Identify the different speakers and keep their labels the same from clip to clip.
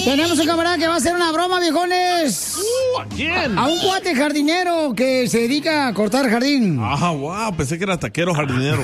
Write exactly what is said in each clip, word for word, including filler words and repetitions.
Speaker 1: Tenemos un camarada que va a hacer una broma, viejones.
Speaker 2: Uh, ¿A quién?
Speaker 1: A un cuate jardinero que se dedica a cortar jardín.
Speaker 2: Ah, wow, pensé que era taquero jardinero.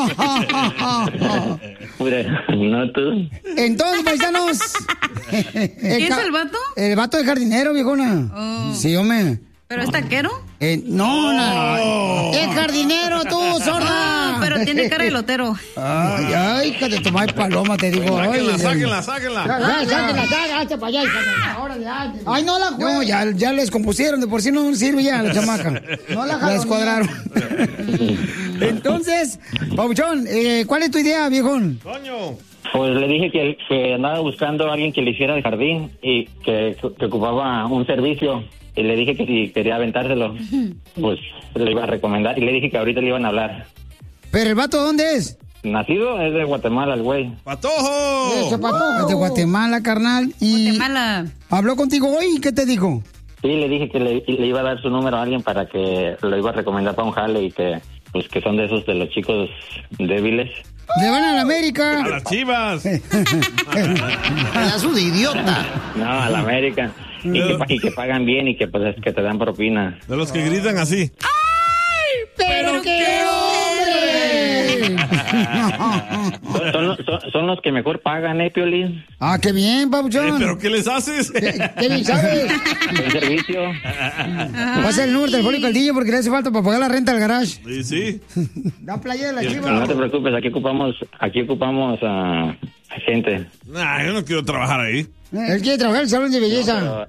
Speaker 3: No tú.
Speaker 1: Entonces, paisanos.
Speaker 4: ¿Quién es el vato?
Speaker 1: El vato de jardinero, viejona.
Speaker 4: Oh.
Speaker 1: Sí, hombre.
Speaker 4: ¿Pero es taquero?
Speaker 1: Eh, no, no. Es jardinero, tú, sorda.
Speaker 4: Oh, pero tiene cara de lotero.
Speaker 1: Ay, ay, hija de tu madre paloma, te digo.
Speaker 2: Sáquenla,
Speaker 1: Ay,
Speaker 2: sáquenla, sáquenla.
Speaker 1: Ya, ya, sáquenla, sáquenla, hazte para allá, hija. Ahora ya. Ay, no la No, ya, ya les compusieron, de por sí no sirve ya la chamaca. No la La descuadraron. Entonces, Pabuchón, eh, ¿cuál es tu idea, viejón?
Speaker 2: Coño.
Speaker 3: Pues le dije que, que andaba buscando a alguien que le hiciera el jardín y que, que ocupaba un servicio. Y le dije que si quería aventárselo, pues le iba a recomendar. Y le dije que ahorita le iban a hablar.
Speaker 1: ¿Pero el vato dónde es?
Speaker 3: Nacido es de Guatemala, el güey.
Speaker 2: ¡Patojo!
Speaker 1: Ese patojo. Es de Guatemala, carnal. Y
Speaker 4: Guatemala.
Speaker 1: ¿Habló contigo hoy? ¿Qué te dijo?
Speaker 3: Sí, le dije que le, le iba a dar su número a alguien para que lo iba a recomendar para un jale y que, pues, que son de esos de los chicos débiles.
Speaker 1: Le van a la América.
Speaker 2: A las Chivas.
Speaker 1: Pedazo de idiota.
Speaker 3: No, a la América. Y que, pa- y que pagan bien y que pues que te dan propina.
Speaker 2: De los que gritan así.
Speaker 1: ¡Pero qué hombre!
Speaker 3: Son, son los- son- son los que mejor pagan, ¿eh, Piolín?
Speaker 1: Ah, qué bien,
Speaker 2: Eh,
Speaker 1: Pabuchón.
Speaker 2: ¿Pero qué les haces?
Speaker 1: ¿Qué, qué bien sabes?
Speaker 3: El servicio.
Speaker 1: Pasa el número telefónico al D J porque le hace falta para pagar la renta al garage.
Speaker 2: Sí, sí.
Speaker 1: Da playa de la
Speaker 3: No
Speaker 1: chiva.
Speaker 3: te preocupes, aquí ocupamos, aquí ocupamos a gente.
Speaker 2: Nah, yo no quiero trabajar ahí.
Speaker 1: Él quiere trabajar en el salón de belleza.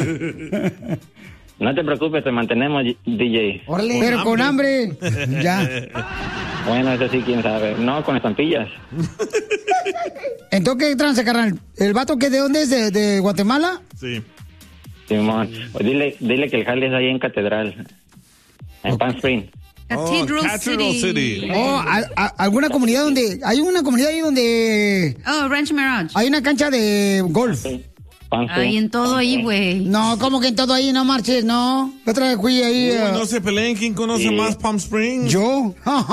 Speaker 3: No te preocupes, te mantenemos, D J.
Speaker 1: Pero con hambre. Ya.
Speaker 3: Bueno, eso sí, quién sabe. No, con estampillas.
Speaker 1: Entonces, ¿qué tranza, carnal? ¿El vato que de dónde es? ¿De, de Guatemala?
Speaker 2: Sí.
Speaker 3: Simón. Pues dile, dile que el jale es ahí en Catedral. En Palm Springs.
Speaker 4: Cathedral,
Speaker 2: Oh, Cathedral
Speaker 4: City.
Speaker 2: City.
Speaker 1: Oh, a- a- ¿alguna comunidad donde... Hay una comunidad ahí donde...
Speaker 4: Oh, Ranch Mirage.
Speaker 1: Hay una cancha de golf.
Speaker 3: Palm
Speaker 4: Ay,
Speaker 3: Springs.
Speaker 4: en todo ahí, güey.
Speaker 1: No, como que en todo ahí no marches, no. La otra vez fui ahí...
Speaker 2: Uy,
Speaker 1: eh,
Speaker 2: no se peleen. ¿Quién conoce
Speaker 3: Sí.
Speaker 2: más Palm Springs?
Speaker 1: ¿Yo?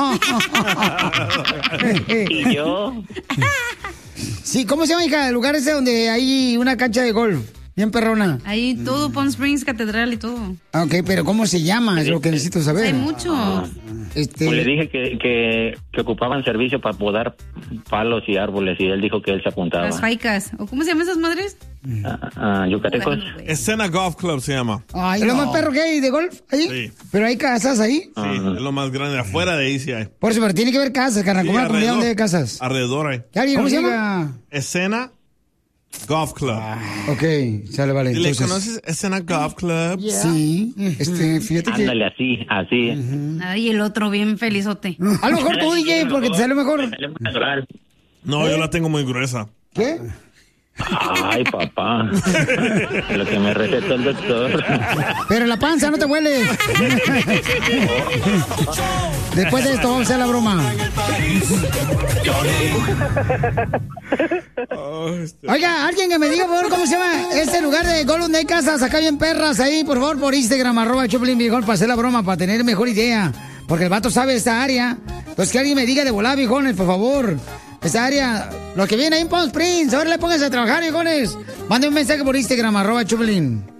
Speaker 3: Y yo,
Speaker 1: Sí, ¿cómo se llama, hija? El lugar ese donde hay una cancha de golf. Bien perrona.
Speaker 4: Ahí todo, Palm Springs, Catedral y todo.
Speaker 1: Ah, ok, pero ¿cómo se llama? Es lo que necesito saber.
Speaker 4: Hay muchos.
Speaker 1: Este...
Speaker 3: pues le dije que, que, que ocupaban servicio para podar palos y árboles y él dijo que él se apuntaba.
Speaker 4: Las faicas. ¿O cómo se llaman esas madres?
Speaker 3: Ah, ah, yucatecos.
Speaker 4: Bueno, güey.
Speaker 2: Escena Golf Club se llama.
Speaker 1: Ay, ¿es lo más perro que hay de golf ahí?
Speaker 2: Sí.
Speaker 1: ¿Pero hay casas ahí?
Speaker 2: Sí, es lo más grande. Afuera de ahí sí hay.
Speaker 1: Por eso, pero tiene que haber casas, carnal.
Speaker 2: Sí,
Speaker 1: Como una comunidad
Speaker 2: alrededor.
Speaker 1: donde hay casas.
Speaker 2: Alrededor hay.
Speaker 1: Que alguien
Speaker 4: ¿Cómo
Speaker 1: nos
Speaker 4: se
Speaker 1: diga.
Speaker 2: Escena Golf Club.
Speaker 1: Ok, sale, vale.
Speaker 2: Dile,
Speaker 1: Entonces,
Speaker 2: ¿conoces Escena Golf Club?
Speaker 1: sí, este, fíjate que...
Speaker 3: Ándale, así, así.
Speaker 4: Ay, el otro bien felizote.
Speaker 1: A lo mejor tú, D J, porque te sale mejor.
Speaker 3: Sale más natural.
Speaker 2: No, yo la tengo muy gruesa.
Speaker 1: ¿Qué?
Speaker 3: Ay, papá. Lo que me recetó el doctor.
Speaker 1: Pero la panza no te huele. Después de esto vamos a hacer la broma. Oiga, alguien que me diga, por favor, ¿cómo se llama ese lugar de golf donde hay casas acá bien perras ahí? Por favor, por Instagram, arroba Choplin Viejón, para hacer la broma, para tener mejor idea. Porque el vato sabe esta área. Entonces que alguien me diga de volar, viejones, por favor. Esa área, los que vienen ahí en Palm Springs, ahora le pónganse a trabajar, viejones. Manden un mensaje por Instagram, arroba Choplin.